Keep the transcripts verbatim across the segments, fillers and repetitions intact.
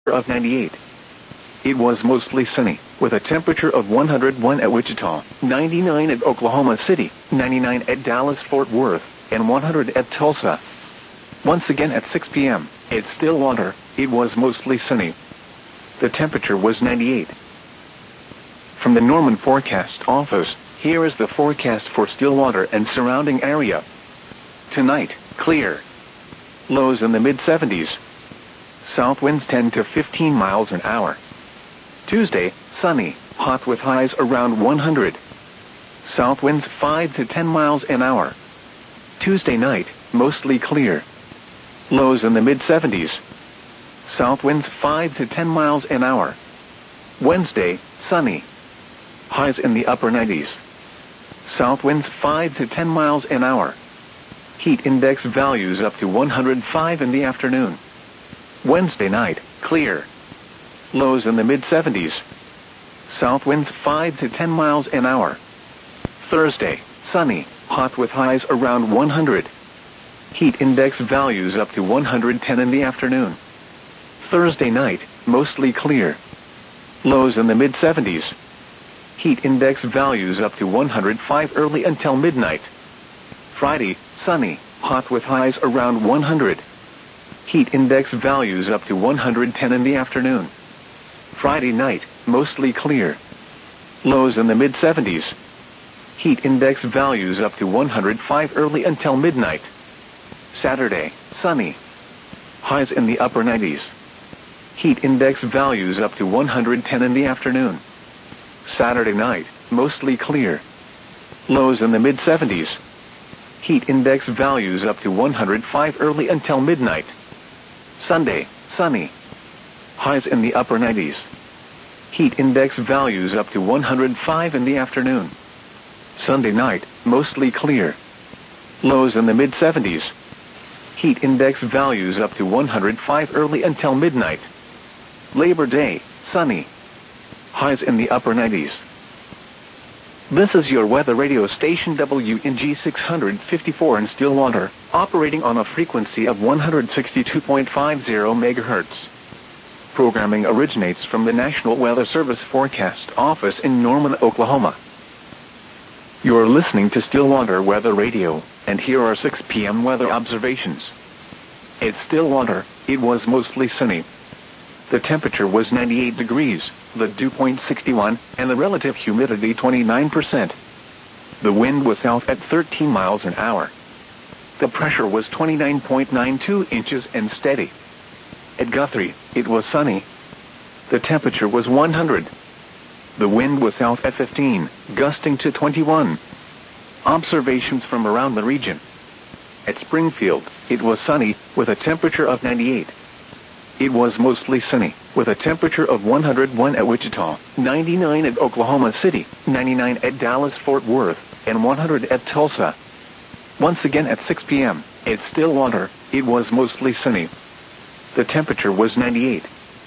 of ninety-eight. It was mostly sunny, with a temperature of one hundred one at Wichita, ninety-nine at Oklahoma City, ninety-nine at Dallas-Fort Worth, and one hundred at Tulsa. Once again at six p m, at Stillwater, it was mostly sunny. The temperature was ninety-eight. From the Norman Forecast Office, here is the forecast for Stillwater and surrounding area. Tonight, clear. Lows in the mid seventies. South winds ten to fifteen miles an hour. Tuesday, sunny, hot with highs around one hundred. South winds five to ten miles an hour. Tuesday night, mostly clear. Lows in the mid seventies. South winds five to ten miles an hour. Wednesday, sunny. Highs in the upper nineties. South winds five to ten miles an hour. Heat index values up to one hundred five in the afternoon. Wednesday night, clear. Lows in the mid seventies. South winds five to ten miles an hour. Thursday, sunny, hot with highs around one hundred. Heat index values up to one hundred ten in the afternoon. Thursday night, mostly clear. Lows in the mid seventies. Heat index values up to one hundred five early until midnight. Friday, sunny, hot with highs around one hundred. Heat index values up to one hundred ten in the afternoon. Friday night, mostly clear. Lows in the mid seventies. Heat index values up to one hundred five early until midnight. Saturday, sunny. Highs in the upper nineties. Heat index values up to one hundred ten in the afternoon. Saturday night, mostly clear. Lows in the mid seventies. Heat index values up to one hundred five early until midnight. Sunday, sunny. Highs in the upper nineties. Heat index values up to one hundred five in the afternoon. Sunday night, mostly clear. Lows in the mid seventies. Heat index values up to one hundred five early until midnight. Labor Day, sunny. Highs in the upper nineties. This is your weather radio station W N G six fifty-four in Stillwater, operating on a frequency of one hundred sixty-two point five zero megahertz. Programming originates from the National Weather Service Forecast Office in Norman, Oklahoma. You're listening to Stillwater Weather Radio, and here are six p m weather observations. At Stillwater, it was mostly sunny. The temperature was ninety-eight degrees, the dew point sixty-one, and the relative humidity twenty-nine percent. The wind was south at thirteen miles an hour. The pressure was twenty-nine point nine two inches and steady. At Guthrie, it was sunny. The temperature was one hundred. The wind was south at fifteen, gusting to twenty-one. Observations from around the region. At Springfield, it was sunny, with a temperature of ninety-eight. It was mostly sunny, with a temperature of one hundred one at Wichita, ninety-nine at Oklahoma City, ninety-nine at Dallas-Fort Worth, and one hundred at Tulsa. Once again at six p m, at Stillwater, it was mostly sunny. The temperature was ninety-eight.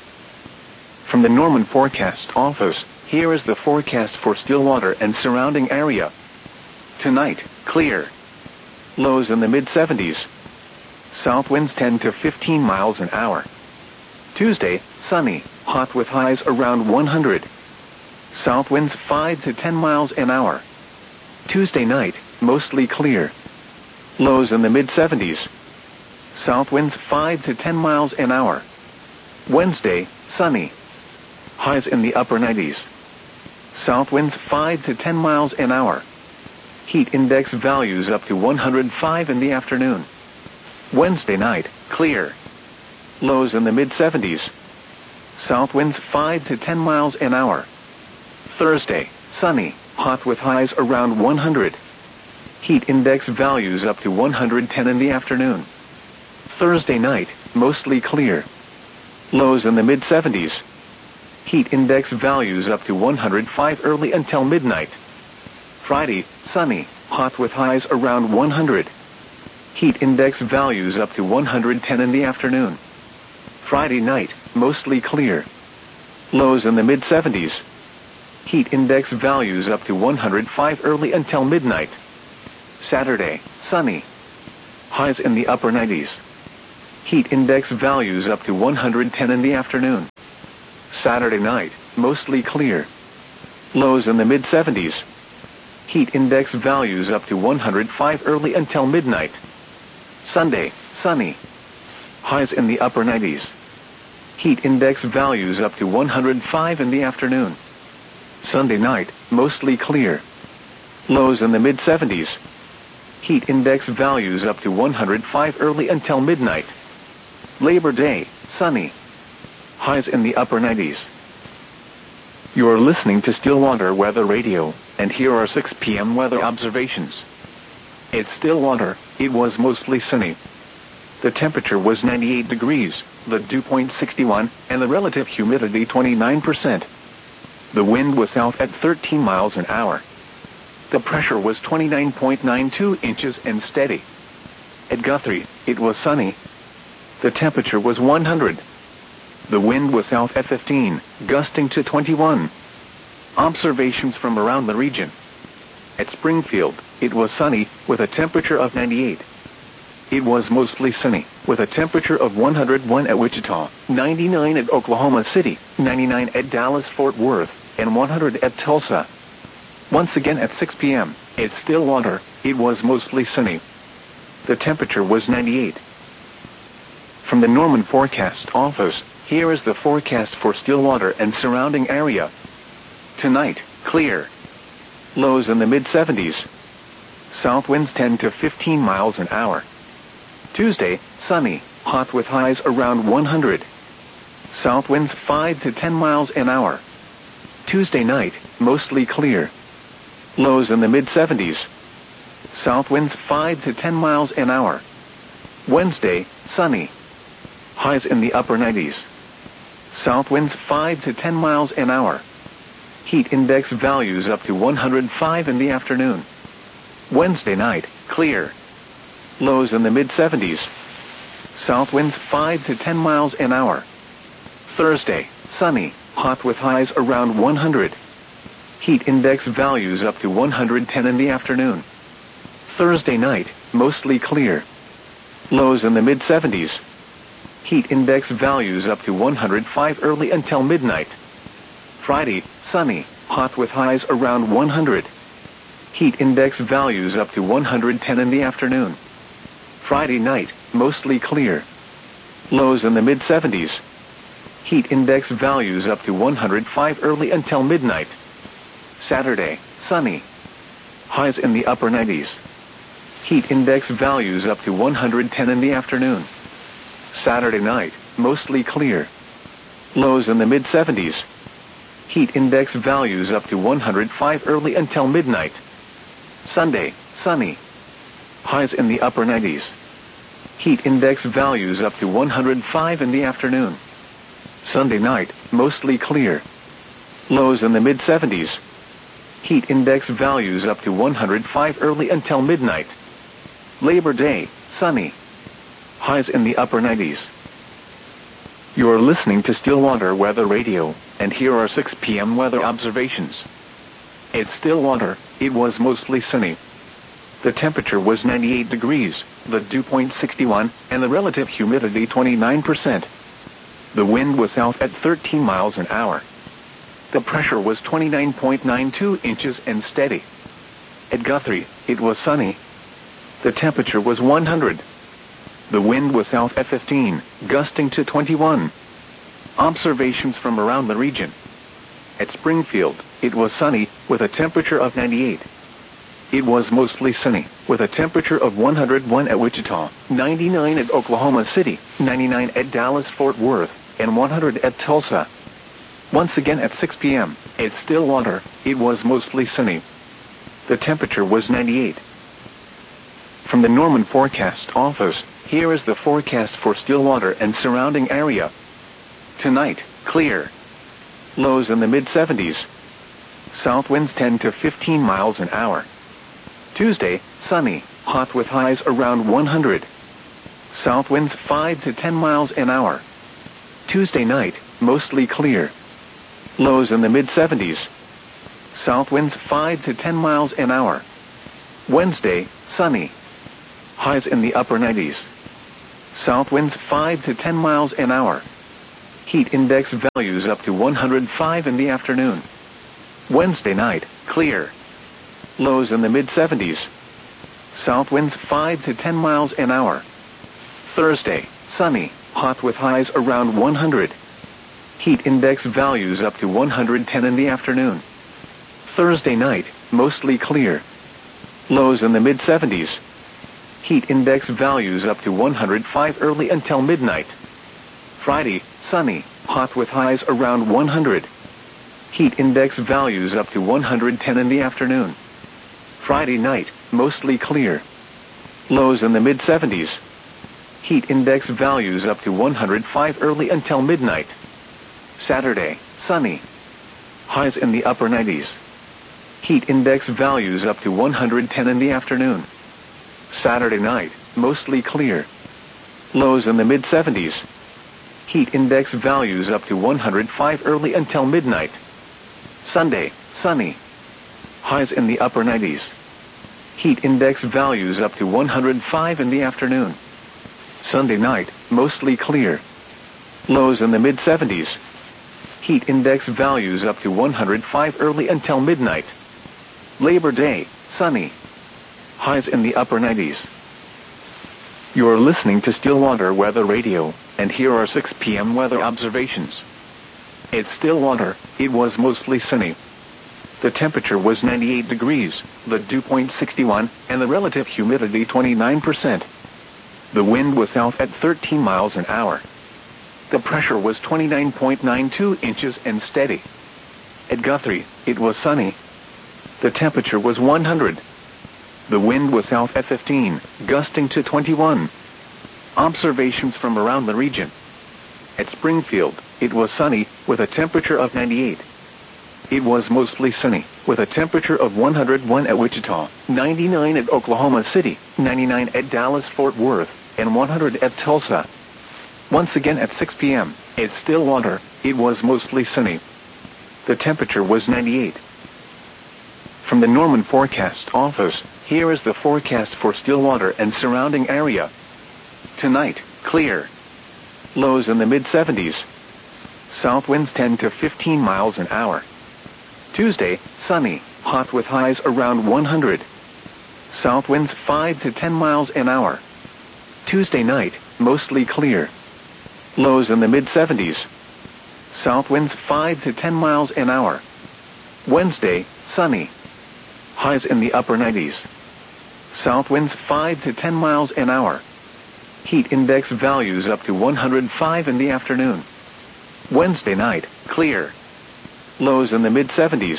From the Norman Forecast Office, here is the forecast for Stillwater and surrounding area. Tonight, clear. Lows in the mid seventies. South winds ten to fifteen miles an hour. Tuesday, sunny, hot with highs around one hundred. South winds five to ten miles an hour. Tuesday night, mostly clear. Lows in the mid seventies. South winds five to ten miles an hour. Wednesday, sunny. Highs in the upper nineties. South winds five to ten miles an hour. Heat index values up to one hundred five in the afternoon. Wednesday night, clear. Lows in the mid seventies. South winds five to ten miles an hour. Thursday, sunny, hot with highs around one hundred. Heat index values up to one hundred ten in the afternoon. Thursday night, mostly clear. Lows in the mid seventies. Heat index values up to one hundred five early until midnight. Friday, sunny, hot with highs around one hundred. Heat index values up to one hundred ten in the afternoon. Friday night, mostly clear. Lows in the mid seventies. Heat index values up to one hundred five early until midnight. Saturday, sunny. Highs in the upper nineties. Heat index values up to one hundred ten in the afternoon. Saturday night, mostly clear. Lows in the mid seventies. Heat index values up to one hundred five early until midnight. Sunday, sunny. Highs in the upper nineties. Heat index values up to one hundred five in the afternoon. Sunday night, mostly clear. Lows in the mid seventies. Heat index values up to one hundred five early until midnight. Labor Day, sunny. Highs in the upper nineties. You're listening to Stillwater Weather Radio, and here are six p m weather observations. At Stillwater, it was mostly sunny. The temperature was ninety-eight degrees, the dew point sixty-one, and the relative humidity twenty-nine percent. The wind was south at thirteen miles an hour. The pressure was twenty-nine point nine two inches and steady. At Guthrie, it was sunny. The temperature was one hundred. The wind was south at fifteen, gusting to twenty-one. Observations from around the region. At Springfield, it was sunny, with a temperature of ninety-eight. It was mostly sunny, with a temperature of one hundred one at Wichita, ninety-nine at Oklahoma City, ninety-nine at Dallas-Fort Worth, and one hundred at Tulsa. Once again at six p m, at Stillwater, it was mostly sunny. The temperature was ninety-eight. From the Norman Forecast Office, here is the forecast for Stillwater and surrounding area. Tonight, clear. Lows in the mid seventies. South winds ten to fifteen miles an hour. Tuesday, sunny, hot with highs around one hundred. South winds five to ten miles an hour. Tuesday night, mostly clear. Lows in the mid seventies. South winds five to ten miles an hour. Wednesday, sunny. Highs in the upper nineties. South winds five to ten miles an hour. Heat index values up to one hundred five in the afternoon. Wednesday night, clear. Lows in the mid seventies. South winds five to ten miles an hour. Thursday, sunny, hot with highs around one hundred. Heat index values up to one hundred ten in the afternoon. Thursday night, mostly clear. Lows in the mid seventies. Heat index values up to one hundred five early until midnight. Friday, sunny, hot with highs around one hundred. Heat index values up to one hundred ten in the afternoon. Friday night, mostly clear. Lows in the mid seventies. Heat index values up to one hundred five early until midnight. Saturday, sunny. Highs in the upper nineties. Heat index values up to one hundred ten in the afternoon. Saturday night, mostly clear. Lows in the mid seventies. Heat index values up to one hundred five early until midnight. Sunday, sunny. Highs in the upper nineties. Heat index values up to one hundred five in the afternoon. Sunday night, mostly clear. Lows in the mid seventies. Heat index values up to one hundred five early until midnight. Labor Day, sunny. Highs in the upper nineties. You're listening to Stillwater Weather Radio, and here are six p m weather observations. At Stillwater, it was mostly sunny. The temperature was ninety-eight degrees, the dew point sixty-one, and the relative humidity twenty-nine percent. The wind was south at thirteen miles an hour. The pressure was twenty-nine point nine two inches and steady. At Guthrie, it was sunny. The temperature was one hundred. The wind was south at fifteen, gusting to twenty-one. Observations from around the region. At Springfield, it was sunny, with a temperature of ninety-eight. It was mostly sunny, with a temperature of one hundred one at Wichita, ninety-nine at Oklahoma City, ninety-nine at Dallas-Fort Worth, and one hundred at Tulsa. Once again at six p m, at Stillwater, it was mostly sunny. The temperature was ninety-eight. From the Norman Forecast Office, here is the forecast for Stillwater and surrounding area. Tonight, clear. Lows in the mid seventies. South winds ten to fifteen miles an hour. Tuesday, sunny, hot with highs around one hundred. South winds five to ten miles an hour. Tuesday night, mostly clear. Lows in the mid seventies. South winds five to ten miles an hour. Wednesday, sunny. Highs in the upper nineties. South winds five to ten miles an hour. Heat index values up to one hundred five in the afternoon. Wednesday night, clear. Lows in the mid seventies. South winds five to ten miles an hour. Thursday, sunny, hot with highs around one hundred. Heat index values up to one hundred ten in the afternoon. Thursday night, mostly clear. Lows in the mid seventies. Heat index values up to one hundred five early until midnight. Friday, sunny, hot with highs around one hundred. Heat index values up to one hundred ten in the afternoon. Friday night, mostly clear. Lows in the mid seventies. Heat index values up to one hundred five early until midnight. Saturday, sunny. Highs in the upper nineties. Heat index values up to one hundred ten in the afternoon. Saturday night, mostly clear. Lows in the mid seventies. Heat index values up to one hundred five early until midnight. Sunday, sunny. Highs in the upper nineties. Heat index values up to one hundred five in the afternoon. Sunday night, mostly clear. Lows in the mid seventies. Heat index values up to one hundred five early until midnight. Labor Day, sunny. Highs in the upper nineties. You're listening to Stillwater Weather Radio, and here are six p m weather observations. At Stillwater, it was mostly sunny. The temperature was ninety-eight degrees, the dew point sixty-one, and the relative humidity twenty-nine percent. The wind was south at thirteen miles an hour. The pressure was twenty-nine point nine two inches and steady. At Guthrie, it was sunny. The temperature was one hundred. The wind was south at fifteen, gusting to twenty-one. Observations from around the region. At Springfield, it was sunny, with a temperature of ninety-eight. It was mostly sunny, with a temperature of one hundred one at Wichita, ninety-nine at Oklahoma City, ninety-nine at Dallas-Fort Worth, and one hundred at Tulsa. Once again at six p m, at Stillwater, it was mostly sunny. The temperature was ninety-eight. From the Norman Forecast Office, here is the forecast for Stillwater and surrounding area. Tonight, clear. Lows in the mid seventies. South winds ten to fifteen miles an hour. Tuesday, sunny, hot with highs around one hundred. South winds five to ten miles an hour. Tuesday night, mostly clear. Lows in the mid seventies. South winds five to ten miles an hour. Wednesday, sunny. Highs in the upper nineties. South winds five to ten miles an hour. Heat index values up to one hundred five in the afternoon. Wednesday night, clear. Lows in the mid seventies.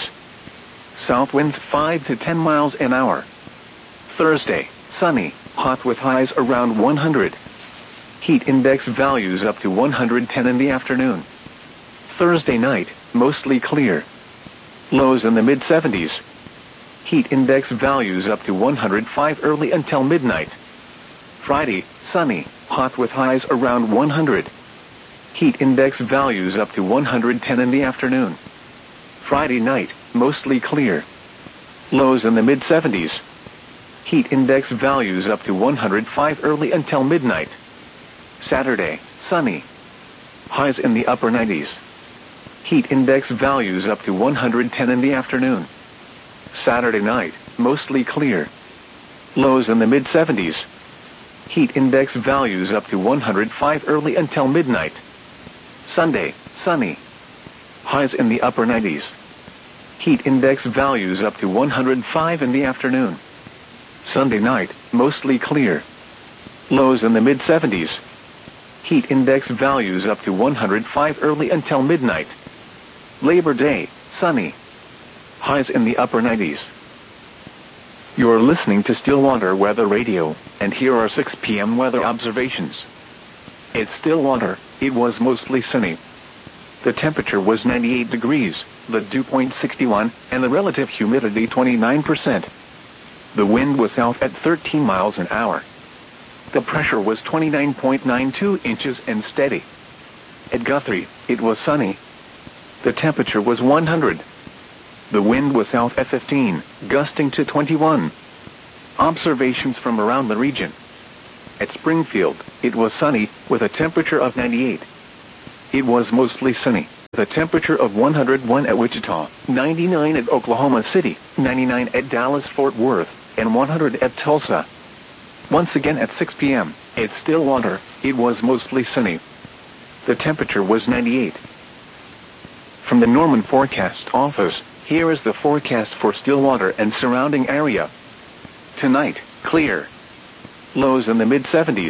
South winds five to ten miles an hour. Thursday, sunny, hot with highs around one hundred. Heat index values up to one hundred ten in the afternoon. Thursday night, mostly clear. Lows in the mid seventies. Heat index values up to one hundred five early until midnight. Friday, sunny, hot with highs around one hundred. Heat index values up to one hundred ten in the afternoon. Friday night, mostly clear. Lows in the mid seventies. Heat index values up to one hundred five early until midnight. Saturday, sunny. Highs in the upper nineties. Heat index values up to one hundred ten in the afternoon. Saturday night, mostly clear. Lows in the mid seventies. Heat index values up to one hundred five early until midnight. Sunday, sunny. Highs in the upper nineties. Heat index values up to one hundred five in the afternoon. Sunday night, mostly clear. Lows in the mid seventies. Heat index values up to one hundred five early until midnight. Labor Day, sunny. Highs in the upper nineties. You're listening to Stillwater Weather Radio, and here are six p m weather observations. At Stillwater, it was mostly sunny. The temperature was ninety-eight degrees, the dew point sixty-one, and the relative humidity twenty-nine percent. The wind was south at thirteen miles an hour. The pressure was twenty-nine point nine two inches and steady. At Guthrie, it was sunny. The temperature was one hundred. The wind was south at fifteen, gusting to twenty-one. Observations from around the region. At Springfield, it was sunny, with a temperature of ninety-eight. It was mostly sunny, with a temperature of one hundred one at Wichita, ninety-nine at Oklahoma City, ninety-nine at Dallas-Fort Worth, and one hundred at Tulsa. Once again at six p m, at Stillwater, it was mostly sunny. The temperature was ninety-eight. From the Norman Forecast Office, here is the forecast for Stillwater and surrounding area. Tonight, clear. Lows in the mid seventies.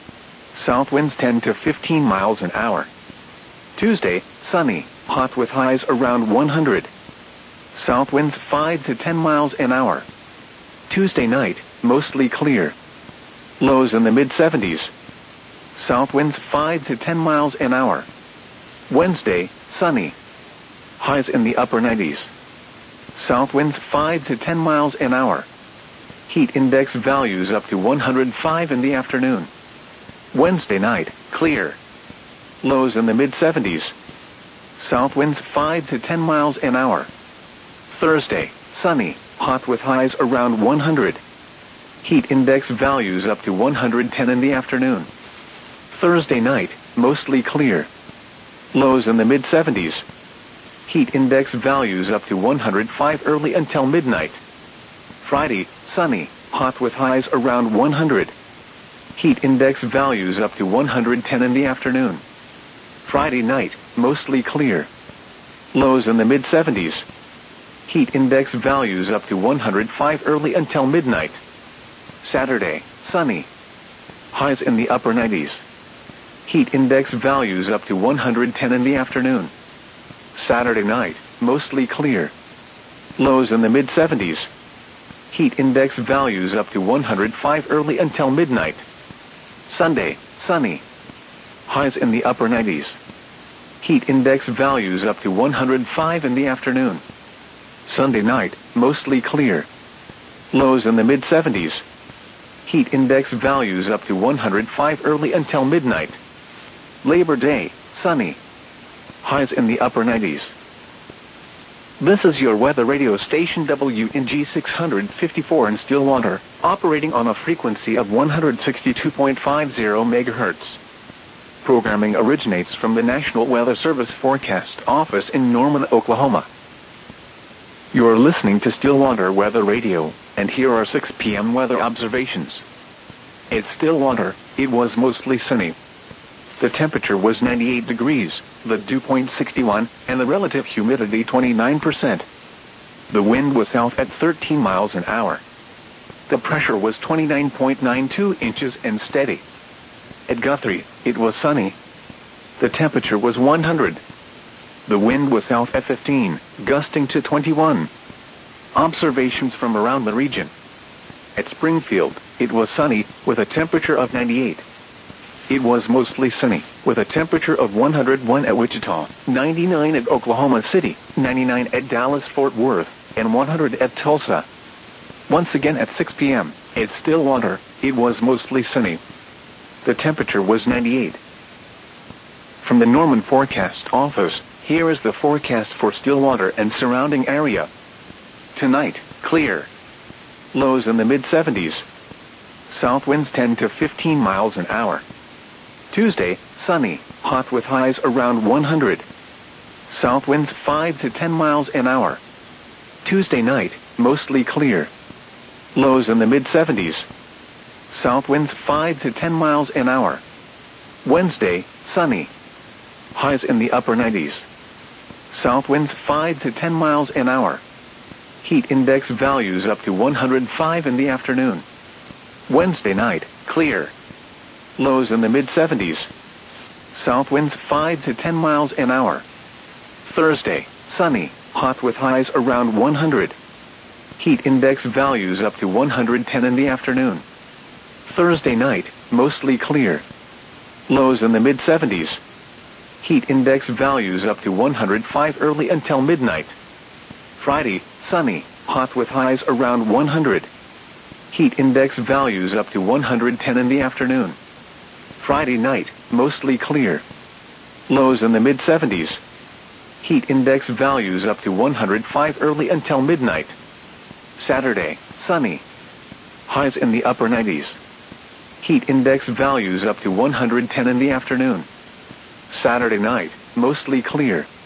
South winds ten to fifteen miles an hour. Tuesday, sunny, hot with highs around one hundred. South winds five to ten miles an hour. Tuesday night, mostly clear. Lows in the mid seventies. South winds five to ten miles an hour. Wednesday, sunny. Highs in the upper nineties. South winds five to ten miles an hour. Heat index values up to one hundred five in the afternoon. Wednesday night, clear. Lows in the mid seventies. South winds five to ten miles an hour. Thursday, sunny, hot with highs around one hundred. Heat index values up to one hundred ten in the afternoon. Thursday night, mostly clear. Lows in the mid seventies. Heat index values up to one hundred five early until midnight. Friday, sunny, hot with highs around one hundred. Heat index values up to one hundred ten in the afternoon. Friday night, mostly clear. Lows in the mid seventies. Heat index values up to one hundred five early until midnight. Saturday, sunny. Highs in the upper nineties. Heat index values up to one hundred ten in the afternoon. Saturday night, mostly clear. Lows in the mid seventies. Heat index values up to one hundred five early until midnight. Sunday, sunny. Highs in the upper nineties. Heat index values up to one hundred five in the afternoon. Sunday night, mostly clear. Lows in the mid seventies. Heat index values up to one hundred five early until midnight. Labor Day, sunny. Highs in the upper nineties. This is your weather radio station W N G six fifty-four in Stillwater, operating on a frequency of one hundred sixty-two point five zero megahertz. Programming originates from the National Weather Service Forecast Office in Norman, Oklahoma. You are listening to Stillwater Weather Radio, and here are six p m weather observations. At Stillwater, it was mostly sunny. The temperature was ninety-eight degrees, the dew point sixty-one, and the relative humidity twenty-nine percent. The wind was south at thirteen miles an hour. The pressure was twenty-nine point nine two inches and steady. At Guthrie, it was sunny. The temperature was one hundred. The wind was south at fifteen, gusting to twenty-one. Observations from around the region. At Springfield, it was sunny, with a temperature of ninety-eight. It was mostly sunny, with a temperature of one hundred one at Wichita, ninety-nine at Oklahoma City, ninety-nine at Dallas-Fort Worth, and one hundred at Tulsa. Once again at six p m, at Stillwater, it was mostly sunny. The temperature was ninety-eight. From the Norman Forecast Office, here is the forecast for Stillwater and surrounding area. Tonight, clear. Lows in the mid seventies. South winds ten to fifteen miles an hour. Tuesday, sunny, hot with highs around one hundred. South winds five to ten miles an hour. Tuesday night, mostly clear. Lows in the mid seventies. South winds five to ten miles an hour. Wednesday, sunny. Highs in the upper nineties. South winds five to ten miles an hour. Heat index values up to one hundred five in the afternoon. Wednesday night, clear. Lows in the mid seventies. South winds five to ten miles an hour. Thursday, sunny, hot with highs around one hundred. Heat index values up to one hundred ten in the afternoon. Thursday night, mostly clear. Lows in the mid seventies. Heat index values up to one hundred five early until midnight. Friday, sunny, hot with highs around one hundred. Heat index values up to one hundred ten in the afternoon. Friday night, mostly clear. Lows in the mid seventies. Heat index values up to one hundred five early until midnight. Saturday, sunny. Highs in the upper nineties. Heat index values up to one hundred ten in the afternoon. Saturday night, mostly clear.